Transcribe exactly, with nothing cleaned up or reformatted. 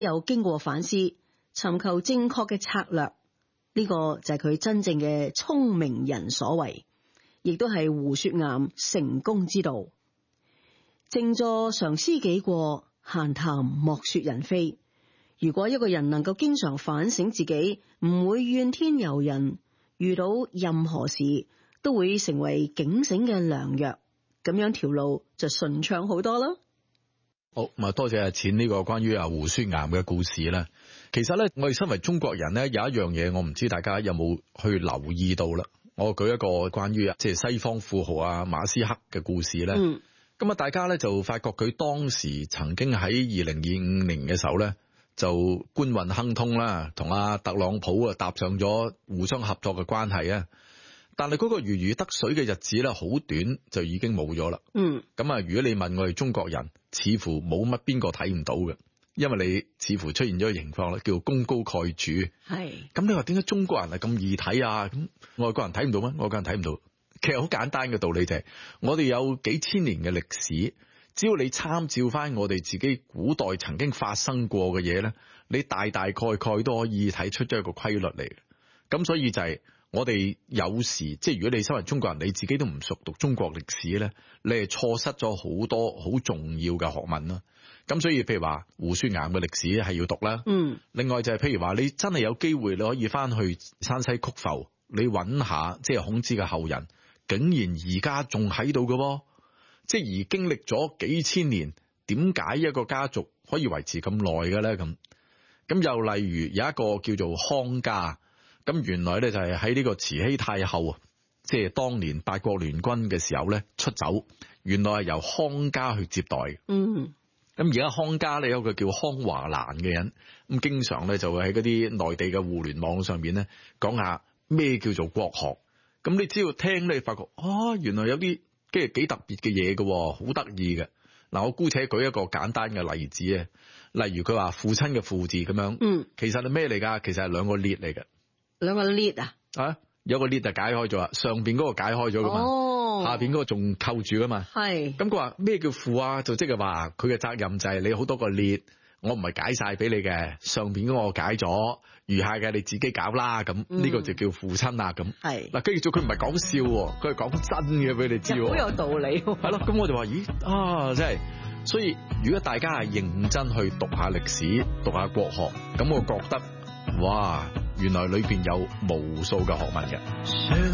又經過反思，尋求正確嘅策略，呢、這個就係佢真正嘅聰明人所為，亦都係胡雪岩成功之道。靜坐常思己過，閒談莫說人非。如果一個人能夠經常反省自己，唔會怨天尤人，遇到任何事都會成為警醒嘅良藥，咁樣條路就順暢好多啦。 好，咁啊，多謝阿錢呢個關於阿胡雪岩嘅故事啦。其實咧，我哋身為中國人咧，有一樣嘢我唔知大家有冇去留意到啦。我舉一個關於即係西方富豪啊馬斯克嘅故事咧。嗯。咁啊，大家咧就發覺佢當時曾經喺二零二五年嘅時候咧，就官運亨通啦，同阿特朗普啊搭上咗互相合作嘅關係啊。但係嗰個如魚得水嘅日子咧，好短就已經冇咗啦。嗯。咁啊，如果你問我哋中國人，似乎冇乜邊個睇唔到嘅，因為你似乎出現咗個情況咧，叫功高蓋主。係。咁你話點解中國人係咁易睇啊？咁外國人睇唔到咩？外國人睇唔到。其實好簡單嘅道理就係，我哋有幾千年嘅歷史，只要你參照翻我哋自己古代曾經發生過嘅嘢咧，你大大概概都可以睇出咗一個規律嚟嘅。咁所以就係我哋有時即係如果你身為中國人，你自己都唔熟讀中國歷史咧，你係錯失咗好多好重要嘅學問啦。咁所以譬如話胡雪岩嘅歷史係要讀啦。嗯。另外就係譬如話你真係有機會你可以翻去山西曲阜，你揾下即係孔子嘅後人。竟然而家仲喺度嘅，即係而經歷咗幾千年，點解一個家族可以維持咁耐嘅咧？咁咁又例如有一個叫做康家，咁原來咧就係喺呢個慈禧太后啊，即係當年八國聯軍嘅時候咧出走，原來係由康家去接待。嗯，咁而家康家咧有一個叫康華蘭嘅人，咁經常咧就會喺嗰啲內地嘅互聯網上面咧講下咩叫做國學。咁你只要聽咧，你發覺啊，原來有啲即係幾特別嘅嘢嘅，好得意嘅。嗱，我姑且舉一個簡單嘅例子啊，例如佢話父親嘅父字咁樣，嗯，其實係咩嚟噶？其實係兩個列嚟嘅，兩個列啊？啊，有個列就解開咗啦，上邊嗰個解開咗噶嘛，哦，下邊嗰個仲扣住噶嘛，係。咁佢話咩叫父啊？就即係話佢嘅責任就係你好多個列。我唔係解晒俾你嘅，上邊嗰個解咗，餘下嘅你自己搞啦。咁呢、嗯、個就叫父親啦。咁係嗱，跟住做佢唔係講笑，佢係講真嘅俾你知，好有道理。係咯，咁我就話咦啊，真係。所以如果大家係認真去讀下歷史、讀下國學，咁我覺得哇，原來裏邊有無數嘅學問嘅。